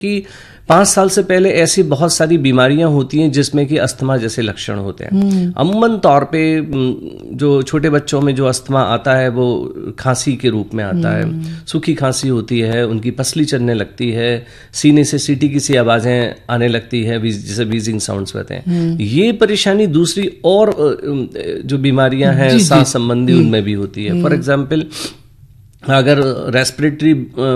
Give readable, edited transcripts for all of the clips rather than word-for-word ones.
कि 5 साल से पहले ऐसी बहुत सारी बीमारियां होती हैं जिसमें कि अस्थमा जैसे लक्षण होते हैं। अमूमन तौर पे जो छोटे बच्चों में जो अस्थमा आता है वो खांसी के रूप में आता है, सूखी खांसी होती है, उनकी पसली चलने लगती है, सीने से सीटी की सी आवाजें आने लगती है जिसे वीजिंग साउंड्स कहते हैं। ये परेशानी दूसरी और जो बीमारियां हैं सांस संबंधी उनमें भी होती है। फॉर एग्जाम्पल अगर रेस्पिरेटरी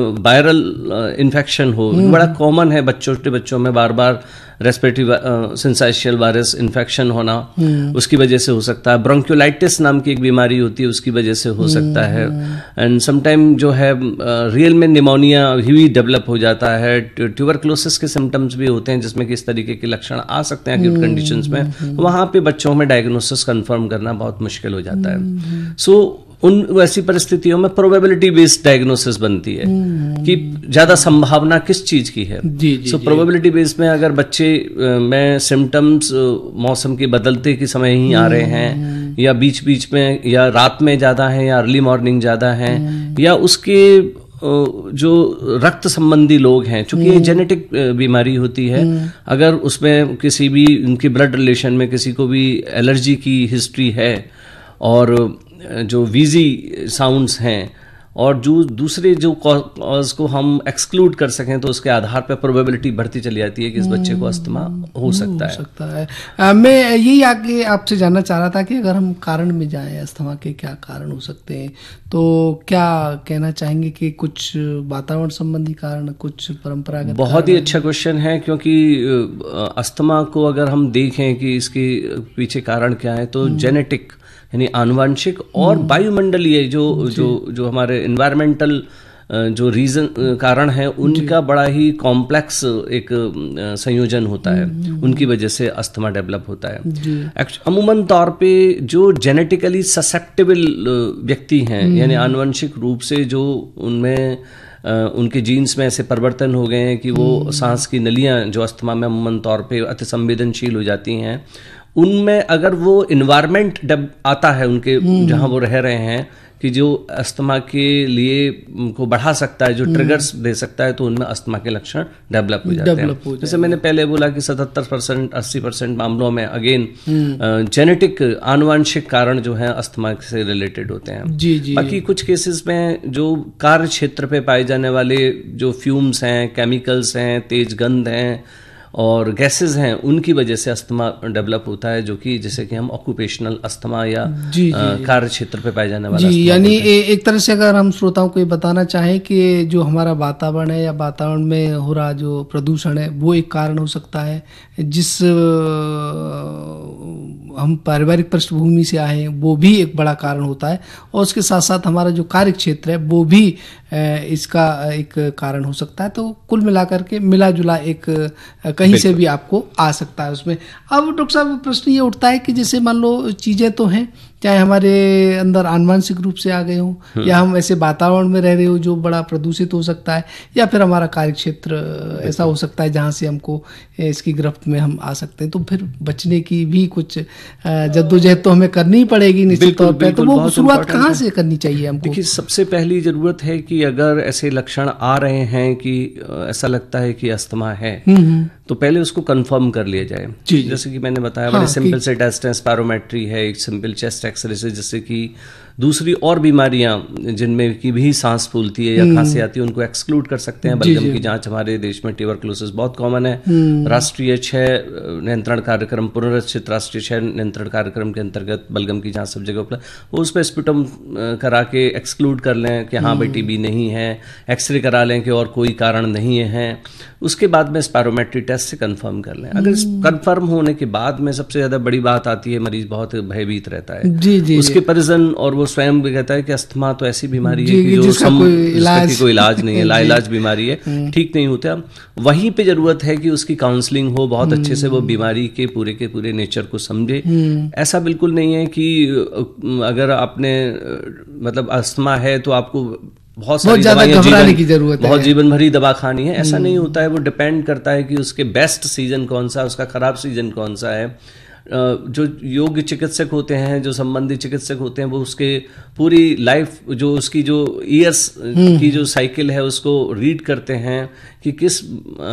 वायरल इन्फेक्शन हो, बड़ा कॉमन है छोटे बच्चों में बार बार रेस्पिरेटरी सिंसाइशियल वायरस इन्फेक्शन होना, उसकी वजह से हो सकता है। ब्रोंकियोलाइटिस नाम की एक बीमारी होती है, उसकी वजह से हो सकता है। एंड समटाइम जो है रियल में निमोनिया भी डेवलप हो जाता है। ट्यूबरक्लोसिस के सिम्टम्स भी होते हैं जिसमें कि इस तरीके के लक्षण आ सकते हैं एक्यूट कंडीशंस में। वहां पे बच्चों में डायग्नोसिस कंफर्म करना बहुत मुश्किल हो जाता है। सो उन वैसी परिस्थितियों में प्रोबेबिलिटी बेस्ड डायग्नोसिस बनती है कि ज्यादा संभावना किस चीज की है। सो प्रोबेबिलिटी बेस्ड में अगर बच्चे में सिम्टम्स मौसम के बदलते के समय ही आ रहे हैं, या बीच बीच में, या रात में ज्यादा है, या अर्ली मॉर्निंग ज्यादा है, या उसके जो रक्त संबंधी लोग हैं, चूंकि ये जेनेटिक बीमारी होती है, अगर उसमें किसी भी उनके ब्लड रिलेशन में किसी को भी एलर्जी की हिस्ट्री है, और जो वीजी साउंड्स हैं, और जो दूसरे जो कॉज को हम एक्सक्लूड कर सकें, तो उसके आधार पर प्रोबेबिलिटी बढ़ती चली जाती है कि इस बच्चे को अस्थमा हो सकता है। मैं यही आगे आपसे जानना चाह रहा था कि अगर हम कारण में जाएं, अस्थमा के क्या कारण हो सकते हैं, तो क्या कहना चाहेंगे कि कुछ वातावरण संबंधी कारण, कुछ परंपरागत? बहुत ही अच्छा क्वेश्चन है, क्योंकि अस्थमा को अगर हम देखें कि इसके पीछे कारण क्या है, तो जेनेटिक यानी आनुवंशिक और वायुमंडलीय जो हमारे एनवायरमेंटल जो रीजन कारण है, उनका बड़ा ही कॉम्प्लेक्स एक संयोजन होता है, उनकी वजह से अस्थमा डेवलप होता है। अमूमन तौर पे जो जेनेटिकली ससेप्टेबल व्यक्ति हैं, यानी आनुवंशिक रूप से जो उनमें उनके जीन्स में ऐसे परिवर्तन हो गए हैं कि वो सांस की नलियां जो अस्थमा में अमूमन तौर पे अति संवेदनशील हो जाती हैं, उनमें अगर वो इन्वायरमेंट आता है उनके जहां वो रह रहे हैं कि जो अस्थमा के लिए को बढ़ा सकता है, जो ट्रिगर्स दे सकता है, तो उनमें अस्थमा के लक्षण डेवलप हो जाते हैं। जैसे मैंने पहले बोला कि 77% 80% मामलों में अगेन जेनेटिक आनुवंशिक कारण जो है अस्थमा से रिलेटेड होते हैं। बाकी कुछ केसेस में जो कार्य क्षेत्र पे पाए जाने वाले जो फ्यूम्स हैं, केमिकल्स हैं, तेज गंध हैं और गैसेस हैं, उनकी वजह से अस्थमा डेवलप होता है, जो कि जैसे कि हम ऑक्यूपेशनल अस्थमा या कार्य क्षेत्र पे पाए जाने वाला यानी एक तरह से अगर हम श्रोताओं को ये बताना चाहें कि जो हमारा वातावरण है या वातावरण में हो रहा जो प्रदूषण है, वो एक कारण हो सकता है। जिस हम पारिवारिक पृष्ठभूमि से आए हैं, वो भी एक बड़ा कारण होता है, और उसके साथ साथ हमारा जो कार्य क्षेत्र है वो भी इसका एक कारण हो सकता है। तो कुल मिलाकर के मिला जुला एक कहीं से भी आपको आ सकता है उसमें। अब डॉक्टर साहब प्रश्न ये उठता है कि जैसे मान लो चीजें तो हैं, चाहे हमारे अंदर आनुवंशिक रूप से आ गए हों, या हम ऐसे वातावरण में रह रहे हो जो बड़ा प्रदूषित हो सकता है, या फिर हमारा कार्य क्षेत्र ऐसा हो सकता है जहां से हमको इसकी गिरफ्त में हम आ सकते हैं। तो फिर बचने की भी कुछ जद्दोजहद तो हमें करनी ही पड़ेगी निश्चित तौर पर। तो वो शुरुआत कहाँ से करनी चाहिए हमको? देखिए, सबसे पहली जरूरत है कि अगर ऐसे लक्षण आ रहे हैं कि ऐसा लगता है कि अस्थमा है, तो पहले उसको कंफर्म कर लिया जाए। जैसे कि मैंने बताया, बड़े सिंपल से टेस्ट हैं, स्पायरोमेट्री है, एक सिंपल चेस्ट एक्सरे से, जिससे कि दूसरी और बीमारियां जिनमें की भी सांस फूलती है या खांसी आती है उनको एक्सक्लूड कर सकते हैं। बलगम की जांच हमारे देश में ट्यूबरक्लोसिस बहुत कॉमन है। राष्ट्रीय क्षय नियंत्रण कार्यक्रम, पुनर्रचित राष्ट्रीय क्षय नियंत्रण कार्यक्रम के अंतर्गत बलगम की जांच सब जगह उपलब्ध, वो उस पर स्पुटम करा के एक्सक्लूड कर लें कि हाँ भाई टीबी नहीं है, एक्सरे करा लें कि और कोई कारण नहीं है। उसके बाद में स्पायरोमेट्री टेस्ट से कंफर्म कर लें। अगर कंफर्म होने के बाद में सबसे ज्यादा बड़ी बात आती है, मरीज बहुत भयभीत रहता है। उसके परिजन और वो स्वयं भी कहता है कि अस्थमा तो ऐसी बीमारी है कि जो कोई इलाज नहीं है, लाइलाज बीमारी है, ठीक नहीं होता। वहीं पे जरूरत है कि उसकी काउंसलिंग हो, बहुत अच्छे से वो बीमारी के पूरे नेचर को समझे। ऐसा बिल्कुल नहीं है कि अगर आपने मतलब अस्थमा है तो आपको बहुत सारी दवाइयां की जरूरत है, बहुत जीवन भरी दवा खानी है, ऐसा नहीं होता है। वो डिपेंड करता है कि उसके बेस्ट सीजन कौन सा है, उसका खराब सीजन कौन सा है। जो योग्य चिकित्सक होते हैं, जो संबंधित चिकित्सक होते हैं, वो उसके पूरी लाइफ जो उसकी जो ईयर्स की जो साइकिल है उसको रीड करते हैं कि किस